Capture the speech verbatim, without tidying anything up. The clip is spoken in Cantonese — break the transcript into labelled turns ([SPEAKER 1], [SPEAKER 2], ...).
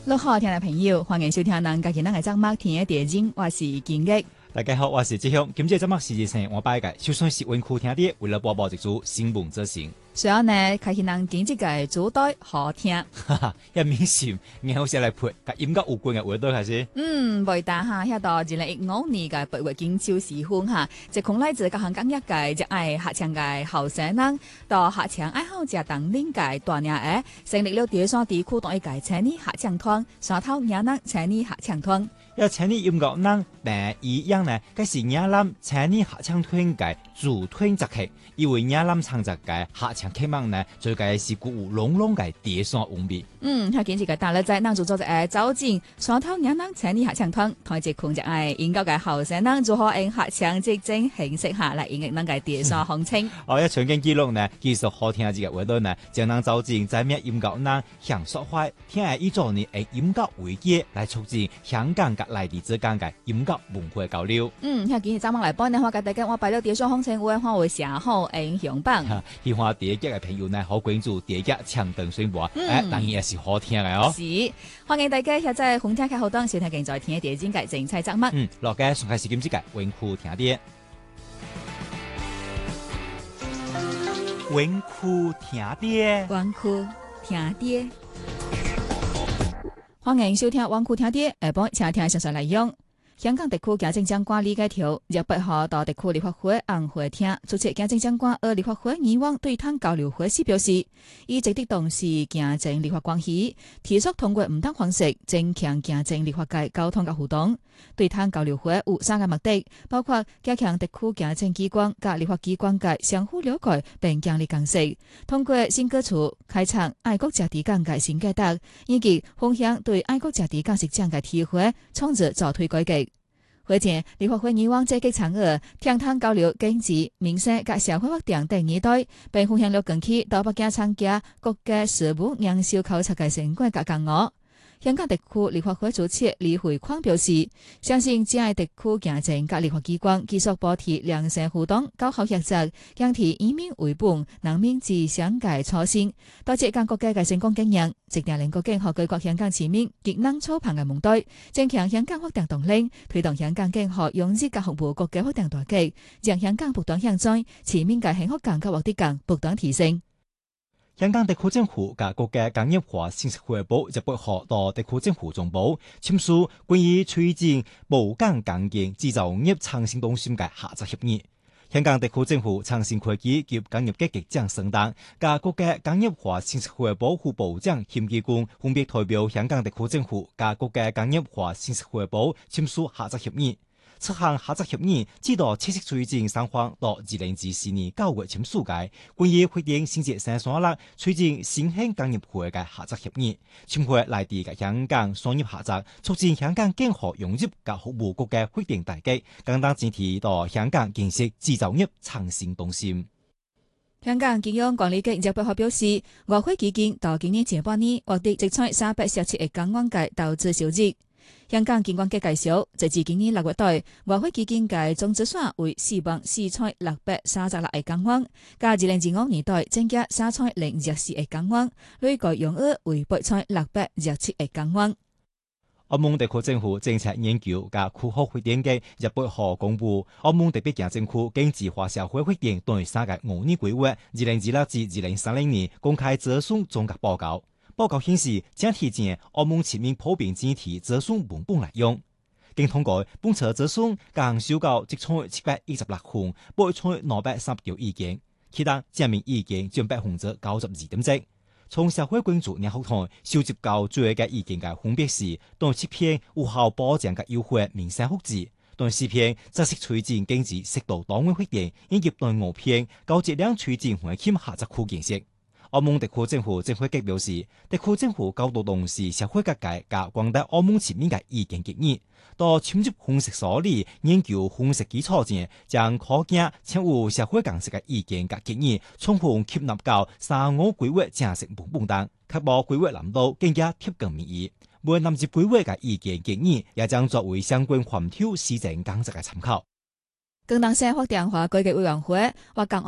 [SPEAKER 1] 六好，听众朋友，欢迎收听咱家己咱个节目《天的地景》，我是金玉。
[SPEAKER 2] 大家好，我是志雄。今次节目是日生我摆个，就算是温酷听的，为了播报一组新闻则行。
[SPEAKER 1] 随后呢，开始咱今这个主题好听。
[SPEAKER 2] 哈哈，一明显，然后先来配，甲音乐有关嘅话题开始。
[SPEAKER 1] 嗯，未打哈，遐到二零一五年嘅八月金秋时分哈，一空来自各行各业嘅一爱客腔嘅后生人，到客腔爱好者当领嘅大领嘅，成立了第三地区当一届青年客腔团，山头岭南青年客腔团。
[SPEAKER 2] 要青年音乐人第一样呢，佢是嶺南青年客腔团嘅主团集客，因为嶺南唱集嘅客腔客梦呢，最介是鼓舞浓浓嘅第三文味。
[SPEAKER 1] 嗯，他今次嘅大日仔，咱就做一个走进山头岭南青年客腔团，团一群一爱音乐嘅后生人，如何用客腔即种形式下来演绎咱嘅第三行情。
[SPEAKER 2] 哦，一場景記錄呢，技術好聽嘅話題呢，將能走進在咩音樂人享受快，聽下依種呢誒音樂為基來促進香港及內地之間嘅音樂文化交流。
[SPEAKER 1] 嗯，他今日早晚來幫你話嘅大家，我擺咗第三行情，會看會上好影響榜。
[SPEAKER 2] 喜歡第一集嘅朋友呢，好關注第一集長凳宣佈，誒、嗯欸，當然也是好聽嘅哦。
[SPEAKER 1] 是，歡迎大家現在紅聽劇好當，小聽現在聽嘅第一節嘅精彩節目。
[SPEAKER 2] 嗯，落嘅上開始今節嘅溫酷聽啲。溫酷聽啲，
[SPEAKER 1] 溫酷聽啲，歡迎收聽溫酷聽啲，下晡請聽詳細內容。香港特區行政長官李家超日八號到特區立法會紅會廳出席行政長官和立法會議員對談交流會時表示，以積極重視行政立法關係，提出通過唔同方式增強行政立法界溝通及互動。對談交流會有三個目的，包括加強特區行政機關及立法機關界相互了解並建立共識，通過新歌詞開創愛國者治港嘅新階段，以及分享對愛國者治港實踐嘅體會，創造造推改革。會前，立法會議員積極參與聽談交流經濟、民生及社會發展等議題，並分享了近期到北京參加國家事務研修考察嘅成果及感悟。香港特區立法會主席李慧匡表示，相信只要特區行政及立法機關繼續保持良性互動、高效合作，堅持以民為本、人民至上嘅初心，多謝港國家嘅成功經驗，直定令國境和舉國香港市民極能操棒嘅夢隊，增強香港發展動力，推動香港經合融資及服務國家發展大計，讓香港不斷向前，市民嘅幸福感及獲得感不斷提升。
[SPEAKER 2] 香港特區政府及國家工業化信息匯報日八號到特區政府總部簽署關於推進寶港工業製造業創新中心嘅合作協議。香港特區政府創新科技及工業革局獎承擔及國家工業化信息匯報副部長險基官分別代表香港特區政府及國家工業化信息匯報簽署合作協議。此項合作協議指導持續推進雙方到二零二四年九月簽署嘅關於確定新界三山六推進新興工業區嘅合作協議，簽會內地嘅香港商業合作，促進香港經合融入及服務國家發展大計，更當整體到香港建設製造業創新中心。
[SPEAKER 1] 香港金融管理局日八號表示，外匯基金到今年前半年獲得積採三百十七億港元嘅投資收益。香港金管局介紹，截至今年六月底，外匯基金嘅總資產為四萬四千六百三十六億港元，加二零二五年底增加三千零二十四億港元，累計用額為八千六百二十七億港元。
[SPEAKER 2] 澳門特區政府政策研究及區學會電嘅日八號公布，澳門特別行政區經濟化社會發展對三個五年規劃二零二六至二零三零年公開諮詢總結報告。報告顯示，整體前澳門全面普遍整體諮詢文本內容，經通過本次諮詢共收到積採七百一十六份，獲採兩百三十條意見，其他正面意見佔百分之九十二點七。從社會關注人學堂收集到最後嘅意見嘅分別是，當七篇有效保障嘅優惠民生福祉，當四篇則是推進經濟適度多元發展，以及當五篇高質量推進環境合作區建設。澳門特區政府政會局表示，特區政府高度重視社會各界及廣大澳門市民嘅意見建議，到深入分析梳理、研究分析基礎前，將可見且有社會共識嘅意見及建議，充分吸納到三五規劃正式文本中，確保規劃難度更加貼近民意。未納入規劃嘅意見建議，也將作為相關環條施政工作嘅參考。
[SPEAKER 1] 廣東省發展和改革委員會話講。